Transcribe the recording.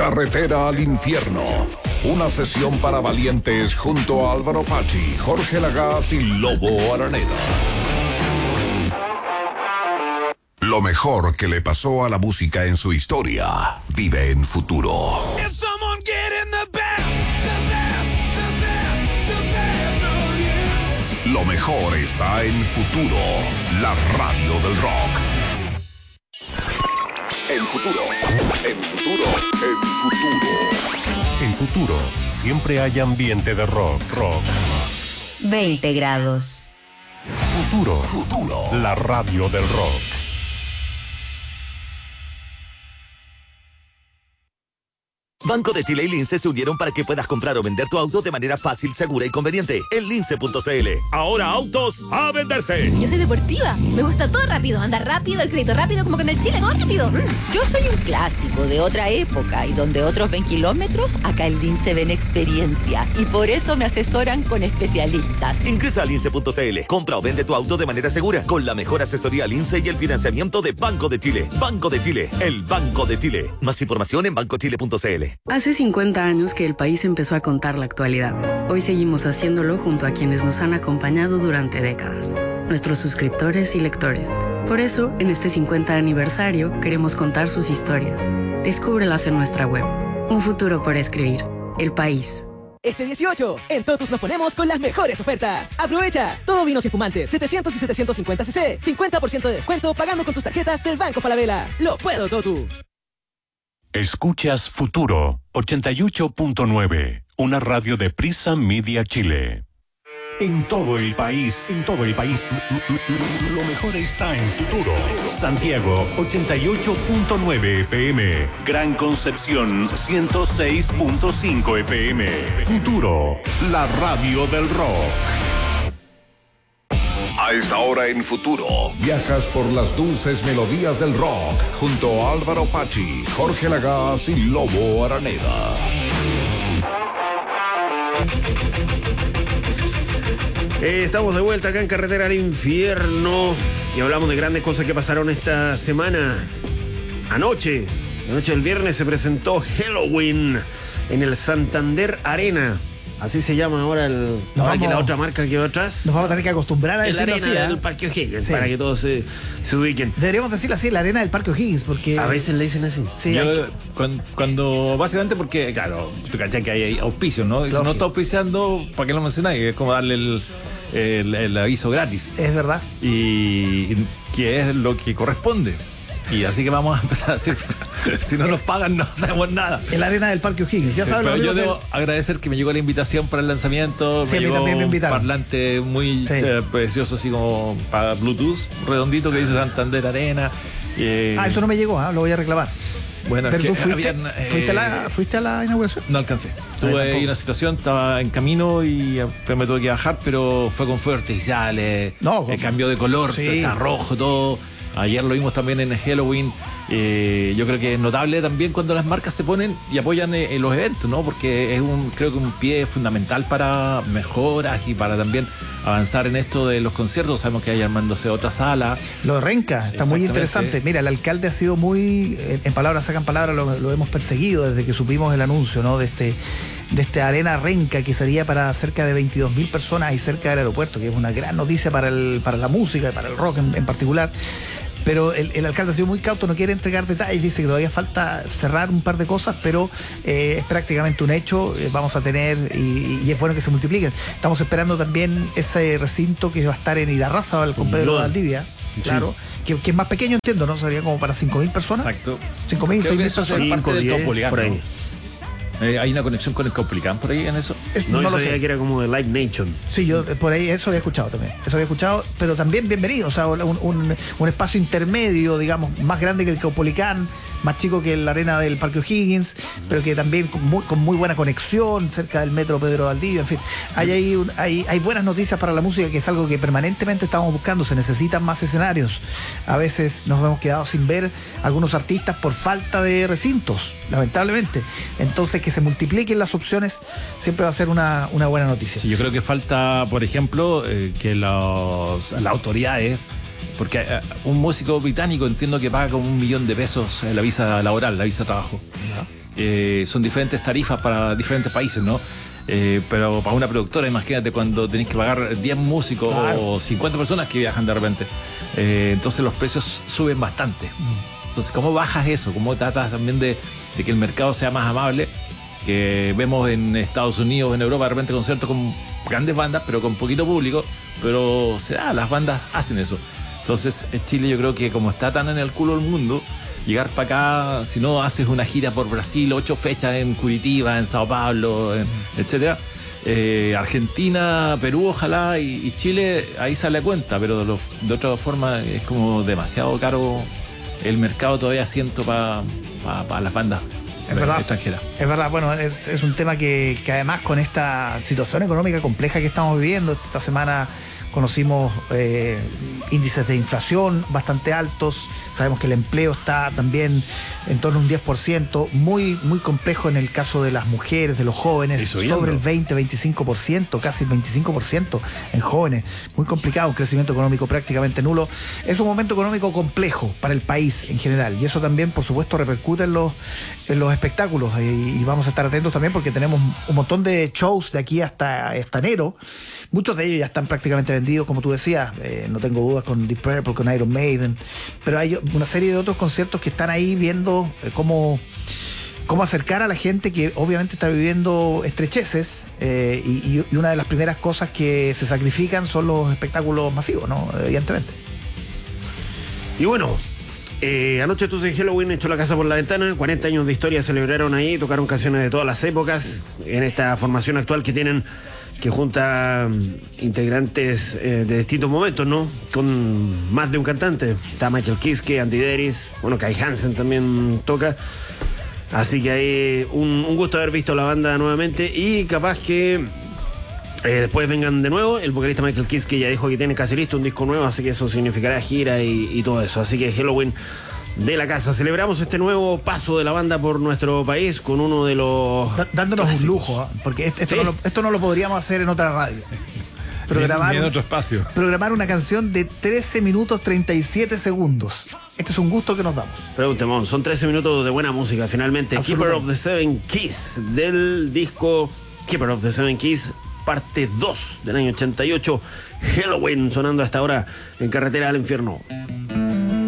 Carretera al Infierno. Una sesión para valientes junto a Álvaro Pachi, Jorge Lagaz y Lobo Araneda. Lo mejor que le pasó a la música en su historia vive en Futuro. Lo mejor está en Futuro, la radio del rock. En Futuro, en Futuro, en Futuro. En Futuro, siempre hay ambiente de rock. 20 grados. Futuro, la radio del rock. Banco de Chile y Lince se unieron para que puedas comprar o vender tu auto de manera fácil, segura y conveniente en lince.cl. Ahora autos a venderse. Yo soy deportiva, me gusta todo rápido, andar rápido, el crédito rápido, como que en el Chile, todo rápido. Yo soy un clásico de otra época y donde otros ven kilómetros, acá en Lince ven experiencia y por eso me asesoran con especialistas. Ingresa a lince.cl, compra o vende tu auto de manera segura con la mejor asesoría Lince y el financiamiento de Banco de Chile. Banco de Chile, el Banco de Chile. Más información en bancochile.cl. Hace 50 años que el país empezó a contar la actualidad. Hoy seguimos haciéndolo junto a quienes nos han acompañado durante décadas, nuestros suscriptores y lectores. Por eso, en este 50 aniversario, queremos contar sus historias. Descúbrelas en nuestra web. Un futuro por escribir. El país. Este 18, en Totus nos ponemos con las mejores ofertas. Aprovecha, todo vinos y espumantes, 700 y 750 cc, 50% de descuento pagando con tus tarjetas del Banco Falabella. ¡Lo puedo, Totus! Escuchas Futuro 88.9, una radio de Prisa Media Chile. En todo el país, lo mejor está en Futuro. Santiago 88.9 FM, Gran Concepción 106.5 FM. Futuro, la radio del rock. A esta hora en Futuro, viajas por las dulces melodías del rock junto a Álvaro Pachi, Jorge Lagaz y Lobo Araneda. Estamos de vuelta acá en Carretera al Infierno y hablamos de grandes cosas que pasaron esta semana. Anoche del viernes se presentó Helloween en el Santander Arena. Así se llama ahora que la otra marca quedó atrás. Nos vamos a tener que acostumbrar a decirlo así. La arena del Parque O'Higgins, sí, para que todos se ubiquen. Deberíamos decirlo así, la arena del Parque O'Higgins, porque... A veces le dicen así. Sí, yo, cuando básicamente porque, claro, tú cachai que hay auspicios, ¿no? Y si no está auspiciando, ¿para qué lo mencionáis? Es como darle el aviso gratis. Es verdad. Y que es lo que corresponde. Y así que vamos a empezar a decir, si no nos pagan no sabemos nada. En la arena del Parque O'Higgins, ya sabes. Pero yo debo agradecer que me llegó la invitación para el lanzamiento. Sí, me llegó también me un invitaron. parlante muy precioso, así como para Bluetooth, redondito, que dice Santander Arena. Eso no me llegó, lo voy a reclamar. Bueno, pero tú fuiste a la inauguración. No alcancé. Tuve ahí una situación, estaba en camino y me tuve que bajar, pero fue con fuegos artificiales, cambió de color, está rojo todo. Ayer lo vimos también en Halloween. Yo creo que es notable también cuando las marcas se ponen y apoyan los eventos, ¿no? Porque es creo que un pie fundamental para mejoras y para también avanzar en esto de los conciertos. Sabemos que hay armándose otra sala. Lo de Renca, está muy interesante. Mira, el alcalde ha sido muy, en palabras sacan palabras, lo hemos perseguido desde que supimos el anuncio, ¿no? De este Arena Renca, que sería para cerca de 22.000 personas y cerca del aeropuerto, que es una gran noticia para la música y para el rock en particular. Pero el alcalde ha sido muy cauto, no quiere entregar detalles, dice que todavía falta cerrar un par de cosas, pero es prácticamente un hecho. Vamos a tener, y es bueno que se multipliquen. Estamos esperando también ese recinto que va a estar en Irarrázaval con Pedro Valdivia. Claro, que es más pequeño, entiendo, ¿no? Sería como para 5.000 personas. Exacto. 5.000, 6.000 personas. Parte del Caupolicán, por ahí. ¿Hay una conexión con el Caupolicán por ahí en eso? No lo sabía que era como de Live Nation. Sí, yo por ahí eso había escuchado también. Pero también bienvenido, o sea, un espacio intermedio, digamos, más grande que el Caupolicán, más chico que la arena del Parque O'Higgins, pero que también con muy buena conexión, cerca del metro Pedro Valdivia, en fin. Hay buenas noticias para la música, que es algo que permanentemente estamos buscando. Se necesitan más escenarios. A veces nos hemos quedado sin ver algunos artistas por falta de recintos, lamentablemente. Entonces, que se multipliquen las opciones siempre va a ser una buena noticia. Sí, yo creo que falta, por ejemplo, que las autoridades, porque un músico británico entiendo que paga como $1 millón la visa laboral, la visa de trabajo. son diferentes tarifas para diferentes países, ¿no? Pero para una productora, imagínate cuando tenés que pagar 10 músicos o 50 personas que viajan de repente. Entonces los precios suben bastante. Entonces, ¿cómo bajas eso? ¿Cómo tratas también de que el mercado sea más amable? Que vemos en Estados Unidos, en Europa, de repente conciertos con grandes bandas, pero con poquito público, pero las bandas hacen eso. Entonces, en Chile yo creo que como está tan en el culo del mundo, llegar para acá, si no haces una gira por Brasil, 8 fechas en Curitiba, en Sao Paulo, etcétera. Argentina, Perú, ojalá, y Chile, ahí sale a cuenta, pero de otra forma es como demasiado caro el mercado, todavía siento para las bandas extranjeras. Es verdad, bueno, es un tema que además con esta situación económica compleja que estamos viviendo, esta semana conocimos índices de inflación bastante altos, sabemos que el empleo está también en torno a un 10%, muy, muy complejo en el caso de las mujeres, de los jóvenes, sobre el 20-25%, casi el 25% en jóvenes, muy complicado, un crecimiento económico prácticamente nulo. Es un momento económico complejo para el país en general, y eso también, por supuesto, repercute en los espectáculos, y vamos a estar atentos también porque tenemos un montón de shows de aquí hasta enero. Muchos de ellos ya están prácticamente vendidos, como tú decías, no tengo dudas con Deep Purple, con Iron Maiden, pero hay una serie de otros conciertos que están ahí viendo cómo acercar a la gente que obviamente está viviendo estrecheces, y una de las primeras cosas que se sacrifican son los espectáculos masivos, ¿no? Evidentemente. Y bueno, anoche entonces Helloween echó la casa por la ventana, 40 años de historia celebraron ahí, tocaron canciones de todas las épocas, en esta formación actual que junta integrantes de distintos momentos, ¿no? Con más de un cantante. Está Michael Kiske, Andy Deris, bueno, Kai Hansen también toca. Así que hay un gusto haber visto la banda nuevamente, y capaz que después vengan de nuevo. El vocalista Michael Kiske ya dijo que tiene casi listo un disco nuevo, así que eso significará gira y todo eso. Así que Helloween de la casa. Celebramos este nuevo paso de la banda por nuestro país con uno de los... Dándonos clásicos. Un lujo, porque esto no lo podríamos hacer en otra radio. Ni en otro espacio. Programar una canción de 13 minutos 37 segundos. Este es un gusto que nos damos. Preguntemón, son 13 minutos de buena música finalmente. Keeper of the Seven Keys, del disco Keeper of the Seven Keys, parte 2 del año 88. Helloween sonando hasta ahora en Carretera al Infierno.